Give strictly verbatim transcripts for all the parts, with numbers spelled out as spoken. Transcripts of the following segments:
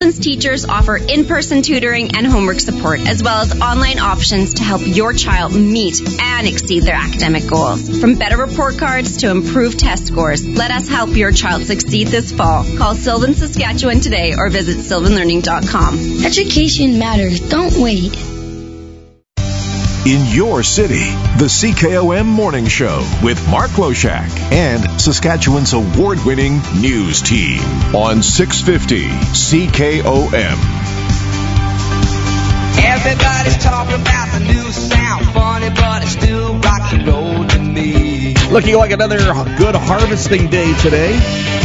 licensed teachers offer in-person tutoring and homework support, as well as online options to help your child meet and exceed their academic goals. From better report cards to improved test scores, let us help your child succeed this fall. Call Sylvan Saskatchewan today or visit sylvan learning dot com. Education matters. Don't wait. In your city, the C K O M Morning Show with Mark Loshak and Saskatchewan's award-winning news team on six fifty C K O M. Everybody's talking about the new sound, funny, but it's still rock and roll to me. Looking like another good harvesting day today,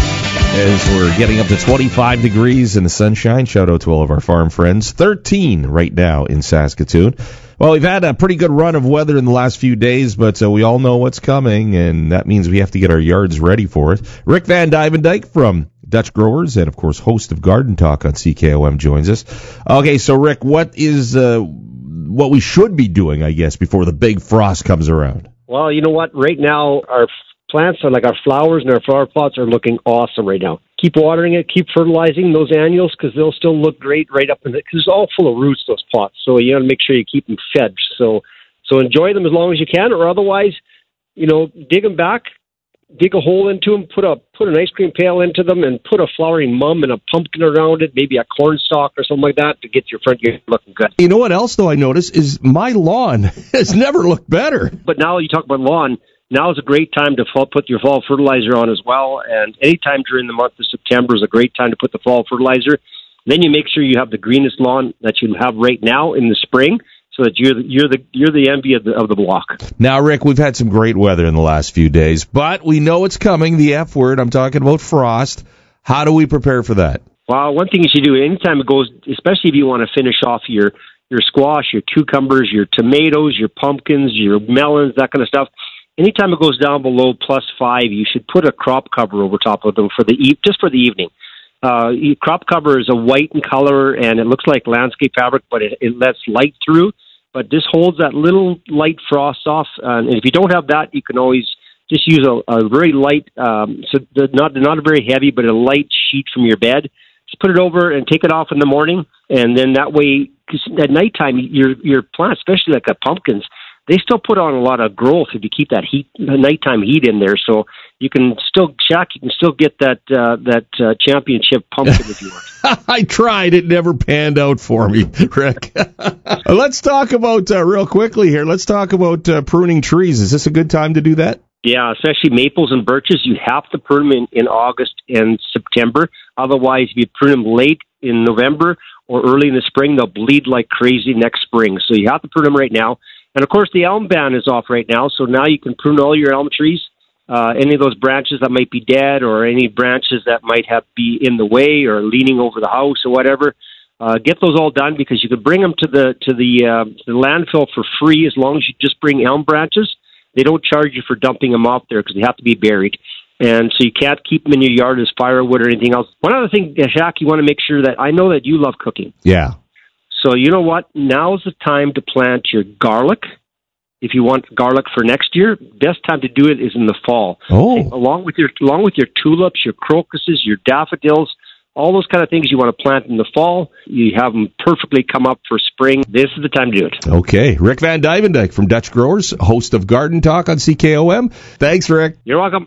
as we're getting up to twenty-five degrees in the sunshine. Shout out to all of our farm friends. thirteen right now in Saskatoon. Well, we've had a pretty good run of weather in the last few days, but uh, we all know what's coming, and that means we have to get our yards ready for it. Rick Van Dyke from Dutch Growers and, of course, host of Garden Talk on C K O M joins us. Okay, so, Rick, what is uh, what we should be doing, I guess, before the big frost comes around? Well, you know what? Right now, our plants are like our flowers and our flower plots are looking awesome right now. Keep watering it, keep fertilizing those annuals because they'll still look great right up in the, because it's all full of roots, those plots. So you got to make sure you keep them fed. So, so enjoy them as long as you can, or otherwise, you know, dig them back, dig a hole into them, put a put an ice cream pail into them, and put a flowering mum and a pumpkin around it, maybe a corn stalk or something like that to get your front yard looking good. You know what else though I noticed is my lawn has never looked better. But now you talk about lawn. Now is a great time to fall, put your fall fertilizer on as well, and anytime during the month of September is a great time to put the fall fertilizer. Then you make sure you have the greenest lawn that you have right now in the spring, so that you're the, you're the you're the envy of the of the block. Now, Rick, we've had some great weather in the last few days, but we know it's coming. The F word. I'm talking about frost. How do we prepare for that? Well, one thing you should do anytime it goes, especially if you want to finish off your your squash, your cucumbers, your tomatoes, your pumpkins, your melons, that kind of stuff. Anytime it goes down below plus five, you should put a crop cover over top of them for the e- just for the evening. Uh, crop cover is a white in color, and it looks like landscape fabric, but it, it lets light through. But this holds that little light frost off. Uh, and if you don't have that, you can always just use a, a very light, um, so the, not not a very heavy, but a light sheet from your bed. Just put it over and take it off in the morning, and then that way, because at nighttime, your your plants, especially like the pumpkins, they still put on a lot of growth if you keep that heat, the nighttime heat in there. So you can still, Shaq, you can still get that uh, that uh, championship pumpkin if you want. I tried. It never panned out for me, Rick. Let's talk about, uh, real quickly here, let's talk about uh, pruning trees. Is this a good time to do that? Yeah, especially maples and birches. You have to prune them in, in August and September. Otherwise, if you prune them late in November or early in the spring, they'll bleed like crazy next spring. So you have to prune them right now. And, of course, the elm ban is off right now, so now you can prune all your elm trees, uh, any of those branches that might be dead or any branches that might have be in the way or leaning over the house or whatever. Uh, get those all done because you can bring them to the to the, uh, to the landfill for free as long as you just bring elm branches. They don't charge you for dumping them off there because they have to be buried. And so you can't keep them in your yard as firewood or anything else. One other thing, Shaq, you want to make sure that I know that you love cooking. Yeah. So you know what? Now's the time to plant your garlic. If you want garlic for next year, best time to do it is in the fall. Oh. Along with your along with your tulips, your crocuses, your daffodils, all those kind of things you want to plant in the fall. You have them perfectly come up for spring. This is the time to do it. Okay. Rick Van Dyke from Dutch Growers, host of Garden Talk on C K O M. Thanks, Rick. You're welcome.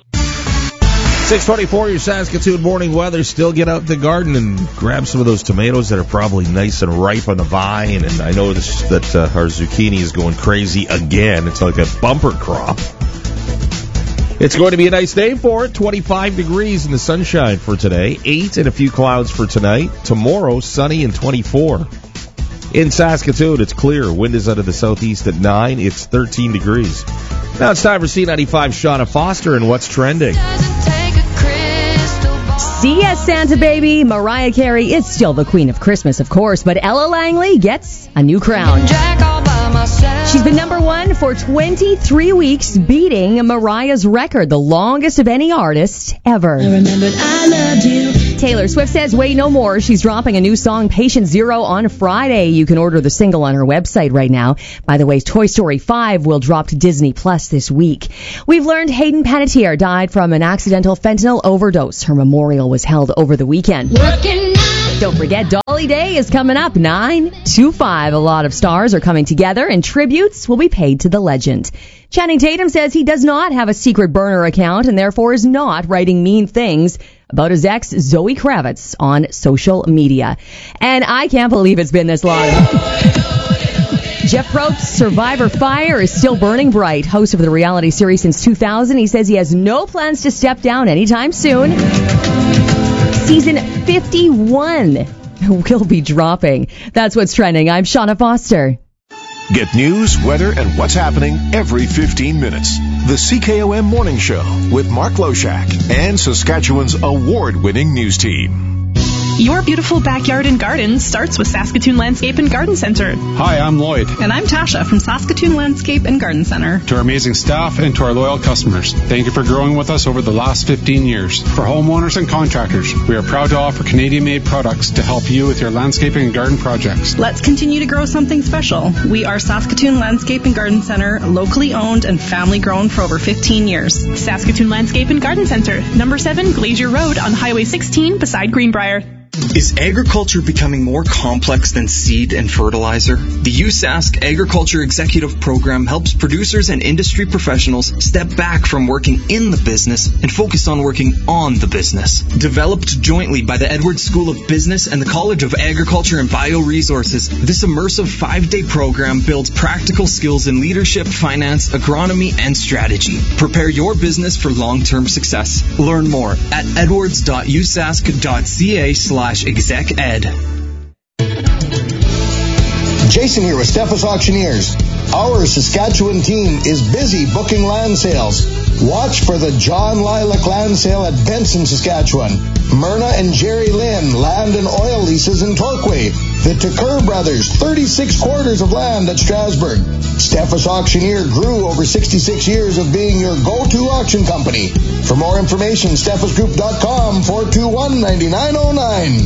six twenty-four, your Saskatoon morning weather. Still get out in the garden and grab some of those tomatoes that are probably nice and ripe on the vine. And I know this, that uh, our zucchini is going crazy again. It's like a bumper crop. It's going to be a nice day for it. twenty-five degrees in the sunshine for today. eight and a few clouds for tonight. Tomorrow, sunny and twenty-four. In Saskatoon, it's clear. Wind is out of the southeast at nine. It's thirteen degrees. Now it's time for C ninety-five Shauna Foster and What's Trending. C S Santa Baby, Mariah Carey is still the queen of Christmas, of course, but Ella Langley gets a new crown. She's been number one for twenty-three weeks, beating Mariah's record, the longest of any artist ever. I remembered I loved you. Taylor Swift says, wait no more. She's dropping a new song, Patient Zero, on Friday. You can order the single on her website right now. By the way, Toy Story five will drop to Disney Plus this week. We've learned Hayden Panettiere died from an accidental fentanyl overdose. Her memorial was held over the weekend. Don't forget, Dolly Day is coming up nine to five. A lot of stars are coming together, and tributes will be paid to the legend. Channing Tatum says he does not have a secret burner account and therefore is not writing mean things about his ex, Zoe Kravitz, on social media. And I can't believe it's been this long. Jeff Probst's Survivor Fire is still burning bright. Host of the reality series since two thousand, he says he has no plans to step down anytime soon. Season fifty-one will be dropping. That's what's trending. I'm Shauna Foster. Get news, weather, and what's happening every fifteen minutes. The C K O M Morning Show with Mark Loshak and Saskatchewan's award-winning news team. Your beautiful backyard and garden starts with Saskatoon Landscape and Garden Center. Hi, I'm Lloyd. And I'm Tasha from Saskatoon Landscape and Garden Center. To our amazing staff and to our loyal customers, thank you for growing with us over the last fifteen years. For homeowners and contractors, we are proud to offer Canadian-made products to help you with your landscaping and garden projects. Let's continue to grow something special. We are Saskatoon Landscape and Garden Center, locally owned and family-grown for over fifteen years. Saskatoon Landscape and Garden Center, number seven Glacier Road on Highway sixteen beside Greenbrier. Is agriculture becoming more complex than seed and fertilizer? The U S A S C Agriculture Executive Program helps producers and industry professionals step back from working in the business and focus on working on the business. Developed jointly by the Edwards School of Business and the College of Agriculture and Bioresources, this immersive five-day program builds practical skills in leadership, finance, agronomy, and strategy. Prepare your business for long-term success. Learn more at edwards dot u s a s c dot c a slash exec ed. Jason here with Steffes Auctioneers. Our Saskatchewan team is busy booking land sales. Watch for the John Lilac Land Sale at Benson, Saskatchewan. Myrna and Jerry Lynn Land and Oil Leases in Torquay. The Tucker Brothers thirty-six quarters of land at Strasbourg. Steffes Auctioneer grew over sixty-six years of being your go-to auction company. For more information, steffes group dot com, four two one, nine nine zero nine.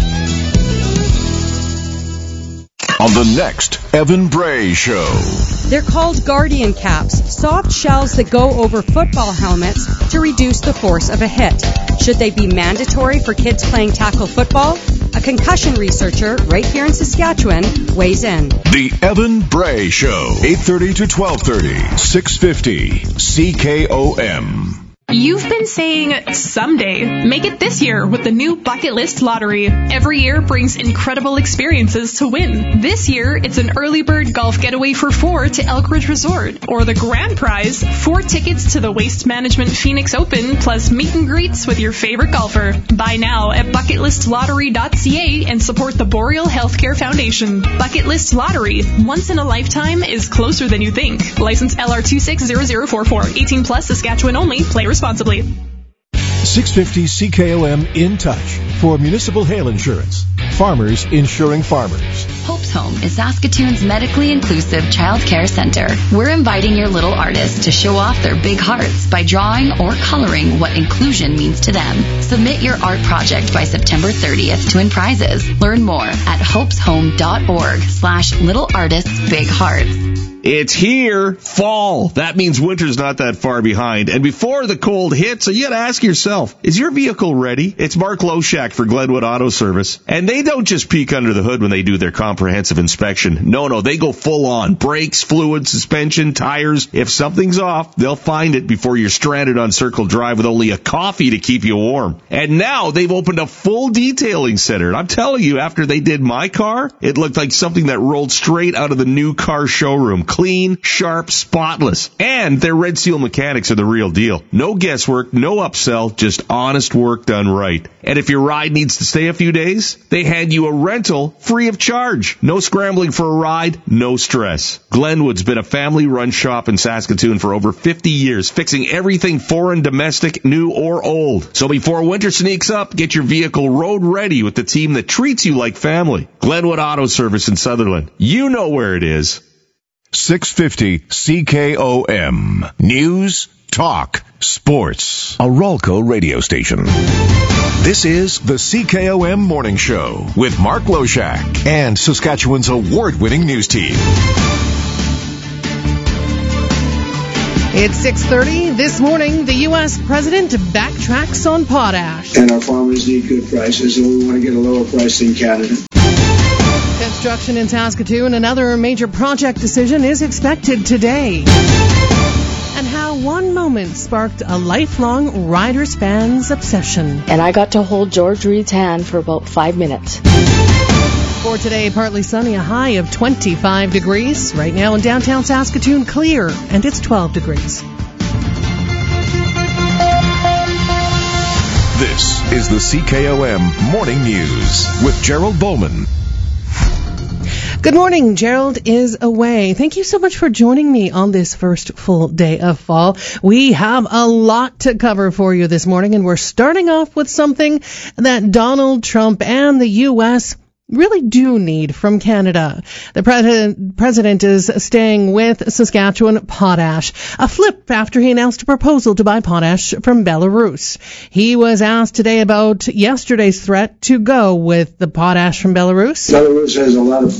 On the next Evan Bray Show. They're called Guardian Caps, soft shells that go over football helmets to reduce the force of a hit. Should they be mandatory for kids playing tackle football? A concussion researcher right here in Saskatchewan weighs in. The Evan Bray Show, eight thirty to twelve thirty, six fifty, C K O M. You've been saying someday. Make it this year with the new Bucket List Lottery. Every year brings incredible experiences to win. This year, it's an early bird golf getaway for four to Elkridge Resort. Or the grand prize, four tickets to the Waste Management Phoenix Open, plus meet and greets with your favorite golfer. Buy now at bucket list lottery dot c a and support the Boreal Healthcare Foundation. Bucket List Lottery. Once in a lifetime is closer than you think. License L R two six zero zero four four. eighteen plus, Saskatchewan only. Play responsibly. six fifty C K O M in touch for municipal hail insurance. Farmers insuring farmers. Hope's Home is Saskatoon's medically inclusive child care center. We're inviting your little artists to show off their big hearts by drawing or coloring what inclusion means to them. Submit your art project by September thirtieth to win prizes. Learn more at hopes home dot org slash little artists big hearts. It's here, fall. That means winter's not that far behind. And before the cold hits, you got to ask yourself, is your vehicle ready? It's Mark Loshak for Glenwood Auto Service. And they don't just peek under the hood when they do their comprehensive inspection. No, no, they go full on. Brakes, fluid, suspension, tires. If something's off, they'll find it before you're stranded on Circle Drive with only a coffee to keep you warm. And now they've opened a full detailing center. And I'm telling you, after they did my car, it looked like something that rolled straight out of the new car showroom. Clean, sharp, spotless. And their Red Seal mechanics are the real deal. No guesswork, no upsell, just honest work done right. And if your ride needs to stay a few days, they hand you a rental free of charge. No scrambling for a ride, no stress. Glenwood's been a family-run shop in Saskatoon for over fifty years, fixing everything foreign, domestic, new, or old. So before winter sneaks up, get your vehicle road ready with the team that treats you like family. Glenwood Auto Service in Sutherland. You know where it is. six fifty C K O M. News, talk, sports. A Ralco radio station. This is the C K O M Morning Show with Mark Loshak and Saskatchewan's award-winning news team. It's six thirty. This morning, the U S president backtracks on potash. And our farmers need good prices, and we want to get a lower price than Canada. Construction in Saskatoon, another major project decision is expected today. And how one moment sparked a lifelong Riders fan's obsession. And I got to hold George Reed's hand for about five minutes. For today, partly sunny, a high of twenty-five degrees. Right now in downtown Saskatoon, clear, and it's twelve degrees. This is the C K O M Morning News with Gerald Bowman. Good morning. Gerald is away. Thank you so much for joining me on this first full day of fall. We have a lot to cover for you this morning, and we're starting off with something that Donald Trump and the U S really do need from Canada. The president, president is staying with Saskatchewan potash, a flip after he announced a proposal to buy potash from Belarus. He was asked today about yesterday's threat to go with the potash from Belarus. Belarus has a lot of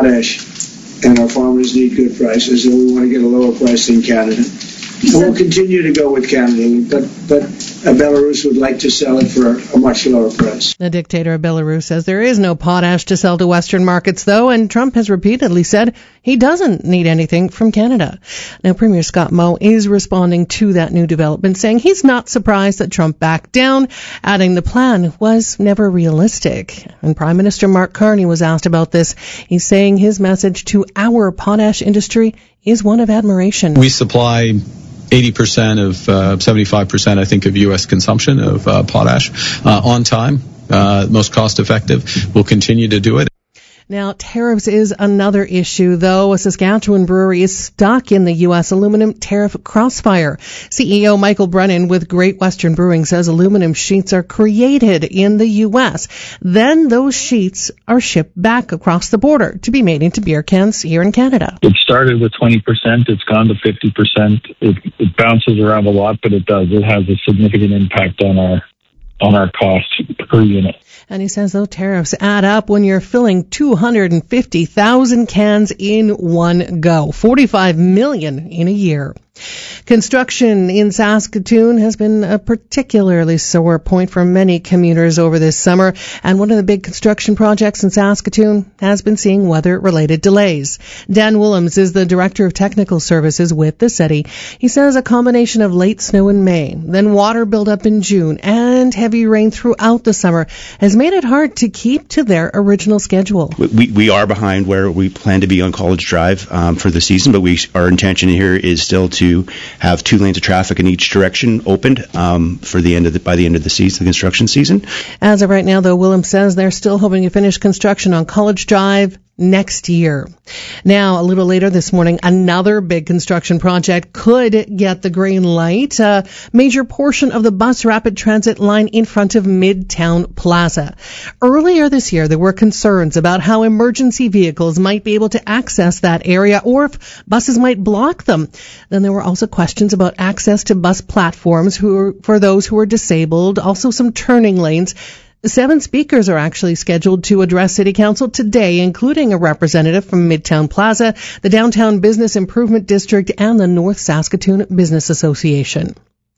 potash, and our farmers need good prices, and we want to get a lower price than Canada. We'll continue to go with Canada, but but uh, Belarus would like to sell it for a much lower price. The dictator of Belarus says there is no potash to sell to Western markets, though, and Trump has repeatedly said he doesn't need anything from Canada. Now, Premier Scott Moe is responding to that new development, saying he's not surprised that Trump backed down, adding the plan was never realistic. And Prime Minister Mark Carney was asked about this. He's saying his message to our potash industry is one of admiration. We supply eighty percent of, uh, seventy-five percent, I think, of U S consumption of uh, potash uh, on time, uh, most cost effective. We'll continue to do it. Now, tariffs is another issue, though. A Saskatchewan brewery is stuck in the U S aluminum tariff crossfire. C E O Michael Brennan with Great Western Brewing says aluminum sheets are created in the U S. Then those sheets are shipped back across the border to be made into beer cans here in Canada. It started with twenty percent. It's gone to fifty percent. It, it bounces around a lot, but it does. It has a significant impact on our on our cost per unit. And he says those tariffs add up when you're filling two hundred fifty thousand cans in one go, forty-five million in a year. Construction in Saskatoon has been a particularly sore point for many commuters over this summer, and one of the big construction projects in Saskatoon has been seeing weather-related delays. Dan Willems is the Director of Technical Services with the city. He says a combination of late snow in May, then water buildup in June, and heavy rain throughout the summer has made it hard to keep to their original schedule. We, we are behind where we plan to be on College Drive um, for the season, but we, our intention here is still to have two lanes of traffic in each direction opened um, for the end of the, by the end of the season, the construction season. As of right now, though, Willems says they're still hoping to finish construction on College Drive next year. Now, a little later this morning, another big construction project could get the green light. A major portion of the bus rapid transit line in front of Midtown Plaza. Earlier this year, there were concerns about how emergency vehicles might be able to access that area or if buses might block them. Then there were also questions about access to bus platforms who are, for those who are disabled, also some turning lanes. Seven speakers are actually scheduled to address City Council today, including a representative from Midtown Plaza, the Downtown Business Improvement District, and the North Saskatoon Business Association.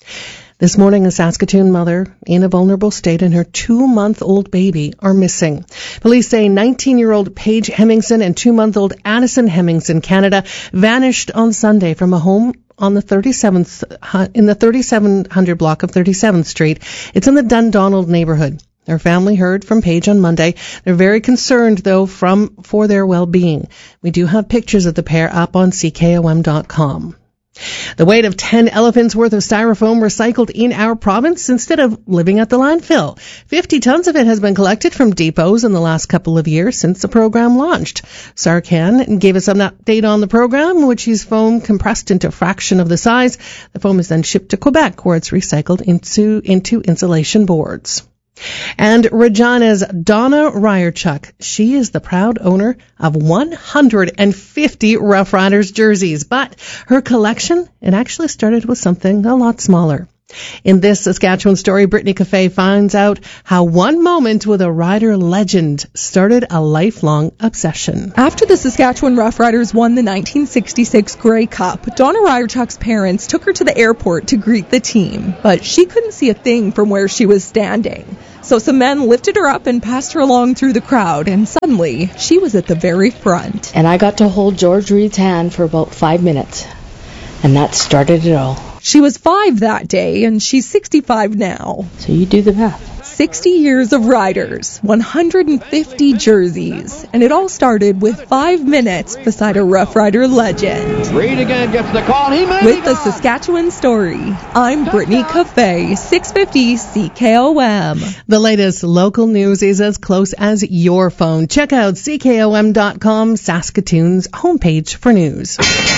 This morning, a Saskatoon mother in a vulnerable state and her two-month-old baby are missing. Police say nineteen-year-old Paige Hemmingson and two-month-old Addison Hemmingson, Canada, vanished on Sunday from a home on the thirty-seventh, in the thirty-seven hundred block of thirty-seventh Street. It's in the Dundonald neighborhood. Their family heard from Paige on Monday. They're very concerned, though, from for their well-being. We do have pictures of the pair up on C K O M dot com. The weight of ten elephants worth of styrofoam recycled in our province instead of living at the landfill. fifty tons of it has been collected from depots in the last couple of years since the program launched. Sarkan gave us an update on the program, which is foam compressed into a fraction of the size. The foam is then shipped to Quebec, where it's recycled into, into insulation boards. And Regina's Donna Ryerchuk, she is the proud owner of one hundred fifty Rough Riders jerseys, but her collection, it actually started with something a lot smaller. In this Saskatchewan story, Brittany Cafe finds out how one moment with a rider legend started a lifelong obsession. After the Saskatchewan Roughriders won the nineteen sixty-six Grey Cup, Donna Ryerchuk's parents took her to the airport to greet the team, but she couldn't see a thing from where she was standing. So some men lifted her up and passed her along through the crowd, and suddenly she was at the very front. And I got to hold George Reed's hand for about five minutes, and that started it all. She was five that day, and she's sixty-five now. So you do the math. sixty years of riders, one hundred fifty jerseys, and it all started with five minutes beside a Rough Rider legend. Reed again gets the call. He made With the Saskatchewan story, I'm Brittany Cafe, six fifty C K O M. The latest local news is as close as your phone. Check out C K O M dot com, Saskatoon's homepage for news.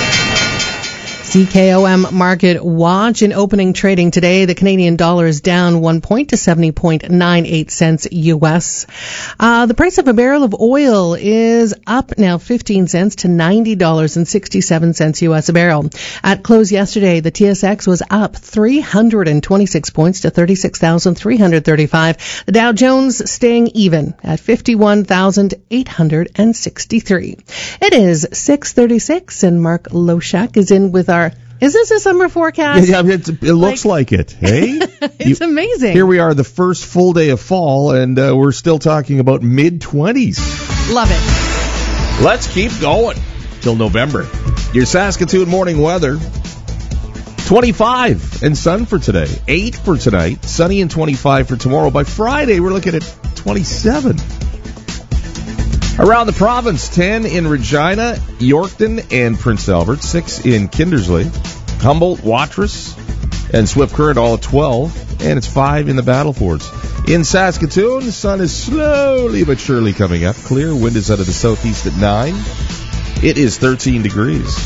C K O M Market Watch. In opening trading today, the Canadian dollar is down one point to seventy point nine eight cents U S. Uh, the price of a barrel of oil is up now fifteen cents to ninety dollars and sixty-seven cents U S a barrel. At close yesterday, the T S X was up three hundred twenty-six points to thirty-six thousand three hundred thirty-five. The Dow Jones staying even at fifty-one thousand eight hundred sixty-three. It is six thirty-six, and Mark Loshak is in with our Is this a summer forecast? Yeah, it's, it looks like, like it. Hey, it's you, amazing. Here we are, the first full day of fall, and uh, we're still talking about mid twenties. Love it. Let's keep going till November. Your Saskatoon morning weather: twenty-five and sun for today, eight for tonight, sunny and twenty-five for tomorrow. By Friday, we're looking at twenty-seven. Around the province, ten in Regina, Yorkton, and Prince Albert, six in Kindersley, Humboldt, Watrous, and Swift Current, all at twelve, and it's five in the Battlefords. In Saskatoon, the sun is slowly but surely coming up. Clear, wind is out of the southeast at nine. It is thirteen degrees.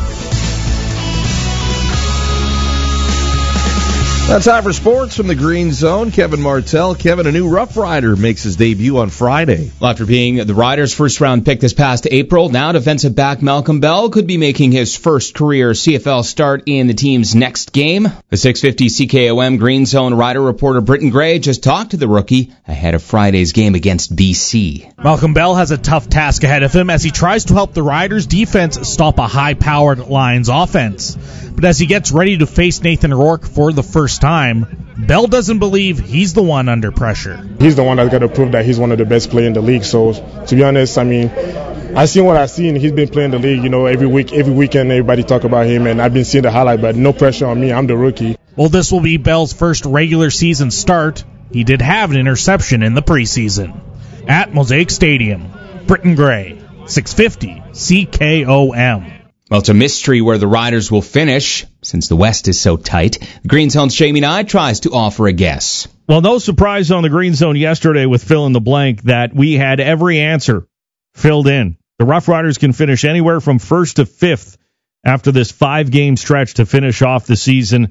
Now time for sports from the Green Zone. Kevin Martell. Kevin, a new Rough Rider makes his debut on Friday. Well, after being the Riders' first-round pick this past April, now defensive back Malcolm Bell could be making his first career C F L start in the team's next game. The six fifty C K O M Green Zone Rider reporter Britton Gray just talked to the rookie ahead of Friday's game against B C. Malcolm Bell has a tough task ahead of him as he tries to help the Riders' defense stop a high-powered Lions offense. But as he gets ready to face Nathan Rourke for the first time, Bell doesn't believe he's the one under pressure. He's the one that's got to prove that he's one of the best players in the league. So, to be honest, I mean, I seen what I've seen. He's been playing the league, you know, every week, every weekend, everybody talk about him, and I've been seeing the highlight, but no pressure on me. I'm the rookie. Well, this will be Bell's first regular season start. He did have an interception in the preseason. At Mosaic Stadium, Britton Gray, six fifty C K O M. Well, it's a mystery where the Riders will finish, since the West is so tight. The Green Zone's Jamie Nye tries to offer a guess. Well, no surprise on the Green Zone yesterday with fill in the blank that we had every answer filled in. The Rough Riders can finish anywhere from first to fifth after this five-game stretch to finish off the season.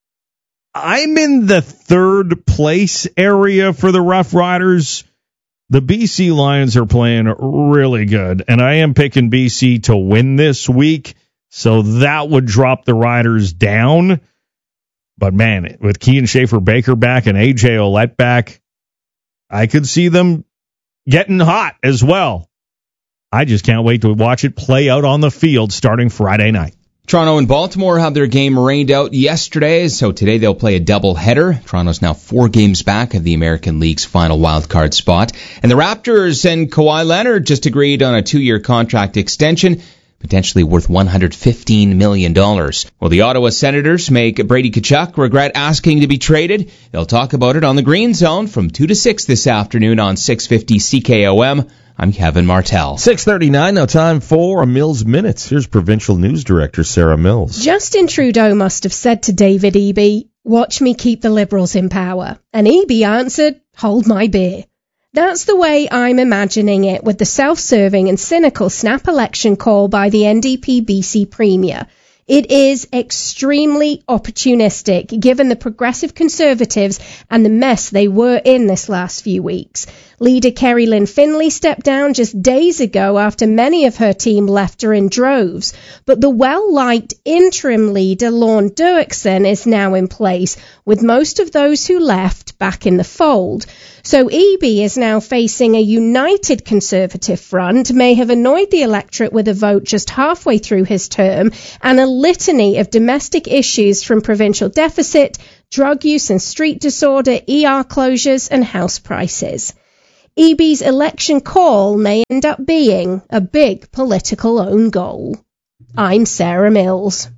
I'm in the third place area for the Rough Riders. The B C Lions are playing really good, and I am picking B C to win this week, so that would drop the Riders down. But, man, with Kean Schaefer-Baker back and A J Ouellette back, I could see them getting hot as well. I just can't wait to watch it play out on the field starting Friday night. Toronto and Baltimore had their game rained out yesterday, so today they'll play a doubleheader. Toronto's now four games back of the American League's final wildcard spot. And the Raptors and Kawhi Leonard just agreed on a two-year contract extension, potentially worth one hundred fifteen million dollars. Well, the Ottawa Senators make Brady Tkachuk regret asking to be traded. They'll talk about it on the Green Zone from two to six this afternoon on six fifty C K O M. I'm Kevin Martell. six thirty-nine, now time for a Mills Minutes. Here's Provincial News Director Sarah Mills. Justin Trudeau must have said to David Eby, "Watch me keep the Liberals in power." And Eby answered, "Hold my beer." That's the way I'm imagining it with the self-serving and cynical snap election call by the N D P B C Premier. It is extremely opportunistic, given the progressive Conservatives and the mess they were in this last few weeks. Leader Kerry Lynn Finlay stepped down just days ago after many of her team left her in droves. But the well-liked interim leader, Lorne Dirksen, is now in place, with most of those who left back in the fold. So Eby is now facing a united Conservative front, may have annoyed the electorate with a vote just halfway through his term, and a litany of domestic issues from provincial deficit, drug use and street disorder, E R closures and house prices. Eby's election call may end up being a big political own goal. I'm Sarah Mills.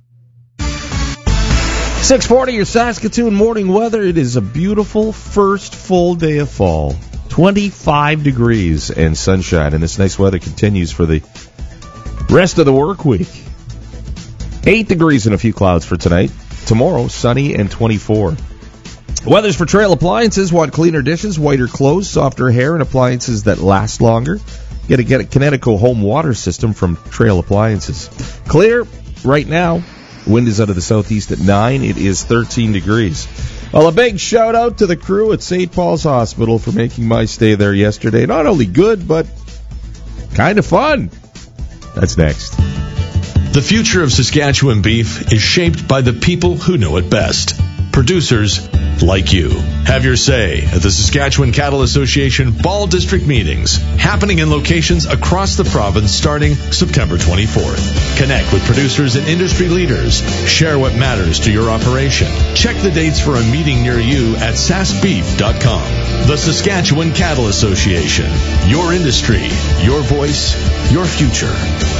six forty, your Saskatoon morning weather. It is a beautiful first full day of fall. twenty-five degrees and sunshine, and this nice weather continues for the rest of the work week. eight degrees and a few clouds for tonight. Tomorrow, sunny and twenty-four. Weather's for Trail Appliances. Want cleaner dishes, whiter clothes, softer hair, and appliances that last longer? Get a, get a Kinetico home water system from Trail Appliances. Clear right now. Wind is out of the southeast at nine. It is thirteen degrees. Well, a big shout out to the crew at Saint Paul's Hospital for making my stay there yesterday not only good, but kind of fun. That's next. The future of Saskatchewan beef is shaped by the people who know it best. Producers like you. Have your say at the Saskatchewan Cattle Association Fall District Meetings, happening in locations across the province starting September twenty-fourth. Connect with producers and industry leaders. Share what matters to your operation. Check the dates for a meeting near you at sask beef dot com. The Saskatchewan Cattle Association. Your industry, your voice, your future.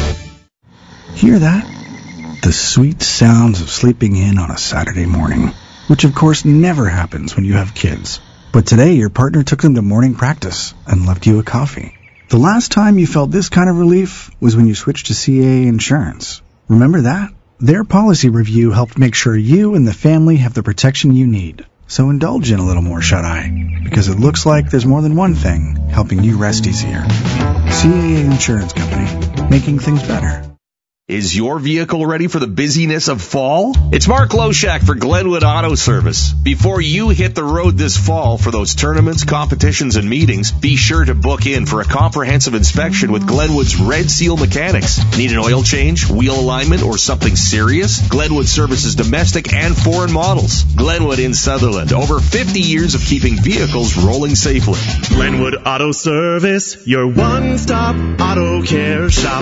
Hear that? The sweet sounds of sleeping in on a Saturday morning. Which of course never happens when you have kids. But today your partner took them to morning practice and left you a coffee. The last time you felt this kind of relief was when you switched to C A A Insurance. Remember that? Their policy review helped make sure you and the family have the protection you need. So indulge in a little more shut-eye, because it looks like there's more than one thing helping you rest easier. C A A Insurance Company, making things better. Is your vehicle ready for the busyness of fall? It's Mark Loshak for Glenwood Auto Service. Before you hit the road this fall for those tournaments, competitions, and meetings, be sure to book in for a comprehensive inspection with Glenwood's Red Seal Mechanics. Need an oil change, wheel alignment, or something serious? Glenwood services domestic and foreign models. Glenwood in Sutherland, over fifty years of keeping vehicles rolling safely. Glenwood Auto Service, your one-stop auto care shop.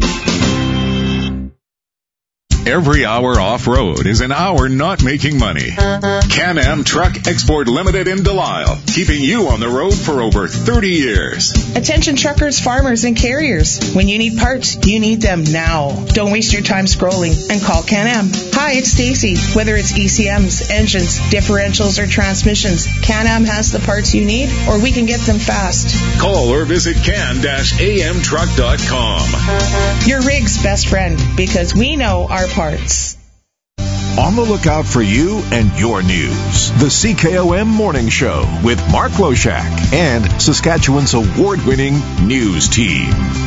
Every hour off-road is an hour not making money. Can-Am Truck Export Limited in Delisle, keeping you on the road for over thirty years. Attention truckers, farmers, and carriers. When you need parts, you need them now. Don't waste your time scrolling and call Can-Am. Hi, it's Stacy. Whether it's E C Ms, engines, differentials, or transmissions, Can-Am has the parts you need, or we can get them fast. Call or visit can dash a m truck dot com. Your rig's best friend, because we know our parts. On the lookout for you and your news. The C K O M Morning Show with Mark Loshak and Saskatchewan's award-winning news team.